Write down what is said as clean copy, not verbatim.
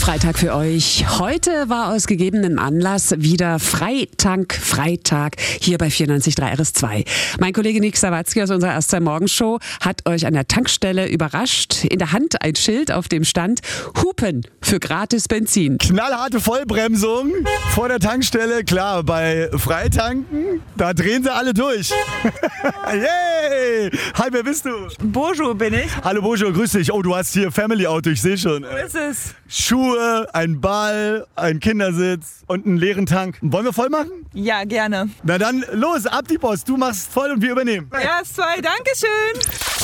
Freitag für euch. Heute war aus gegebenem Anlass wieder Freitag hier bei 94.3 RS2. Mein Kollege Nick Sawatzki aus unserer Erster Morgenshow hat euch an der Tankstelle überrascht. In der Hand ein Schild, auf dem stand Hupen für gratis Benzin. Knallharte Vollbremsung vor der Tankstelle. Klar, bei Freitanken, da drehen sie alle durch. Yay! Hi, wer bist du? Bojo bin ich. Hallo Bojo, grüß dich. Oh, du hast hier Family Auto, ich sehe schon. Wo ist es? Schuhe, ein Ball, ein Kindersitz und einen leeren Tank. Wollen wir voll machen? Ja, gerne. Na dann, los, ab die Post. Du machst voll und wir übernehmen. RS2, Dankeschön.